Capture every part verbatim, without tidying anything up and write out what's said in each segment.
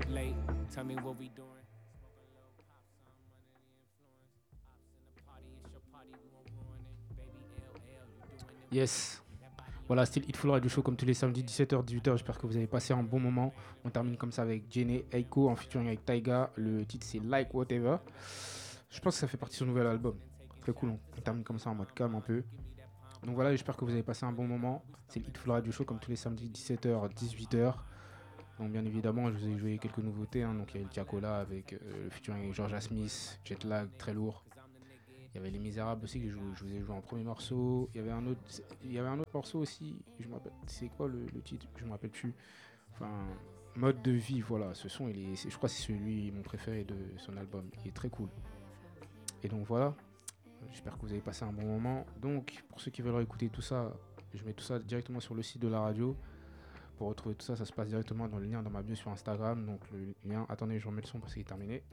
late. Tell me what we doing. Yes. Voilà, c'était le Hitful Radio Show comme tous les samedis dix-sept heures dix-huit heures. J'espère que vous avez passé un bon moment. On termine comme ça avec Jenny Aiko en featuring avec Taiga. Le titre c'est Like Whatever. Je pense que ça fait partie de son nouvel album. Très cool. On termine comme ça en mode calme un peu. Donc voilà, j'espère que vous avez passé un bon moment. C'est le Hitful Radio Show comme tous les samedis dix-sept heures dix-huit heures. Donc bien évidemment, je vous ai joué quelques nouveautés. Hein. Donc il y a le Tiakola avec euh, le featuring avec Georgia Smith, Jetlag, très lourd. Il y avait Les Misérables aussi que je, je vous ai joué en premier morceau. Il y avait un autre, il y avait un autre morceau aussi. Je me rappelle, c'est quoi le, le titre? Je me rappelle plus. Enfin, Mode de vie, voilà. Ce son, il est, c'est, je crois que c'est celui mon préféré de son album. Il est très cool. Et donc voilà. J'espère que vous avez passé un bon moment. Donc pour ceux qui veulent écouter tout ça, je mets tout ça directement sur le site de la radio. Pour retrouver tout ça, ça se passe directement dans le lien dans ma bio sur Instagram. Donc le lien. Attendez, je remets le son parce qu'il est terminé.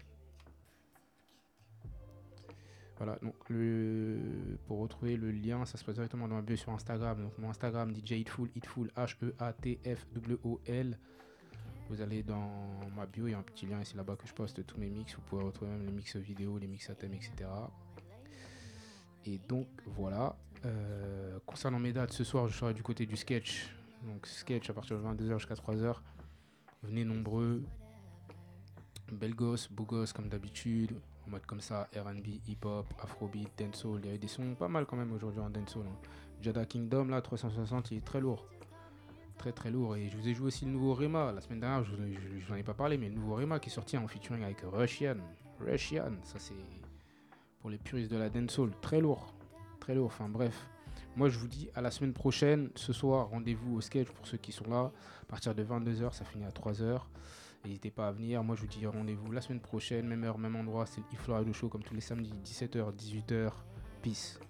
Voilà, donc le, pour retrouver le lien, ça se passe directement dans ma bio sur Instagram. Donc mon Instagram, D J Hitful, Hitful, H E A T F W O L. Vous allez dans ma bio, il y a un petit lien et c'est là-bas que je poste tous mes mix. Vous pouvez retrouver même les mix vidéo, les mix à thème, et cetera. Et donc voilà. Euh, concernant mes dates, ce soir je serai du côté du sketch. Donc sketch à partir de vingt-deux heures jusqu'à trois heures. Venez nombreux. Belle gosse, beau gosse comme d'habitude. En mode comme ça, R and B, hip-hop, afrobeat, dancehall. Il y avait des sons pas mal quand même aujourd'hui en dancehall. Hein. Jada Kingdom, là, trois cent soixante, il est très lourd. Très très lourd. Et je vous ai joué aussi le nouveau Rema. La semaine dernière, je vous en ai pas parlé, mais le nouveau Rema qui est sorti en featuring avec Russian. Russian, ça c'est pour les puristes de la dancehall. Très lourd. Très lourd, enfin bref. Moi je vous dis à la semaine prochaine. Ce soir, rendez-vous au sketch pour ceux qui sont là. À partir de vingt-deux heures, ça finit à trois heures. N'hésitez pas à venir. Moi, je vous dis rendez-vous la semaine prochaine, même heure, même endroit. C'est le Hitful Radio Show comme tous les samedis, dix-sept heures, dix-huit heures. Peace.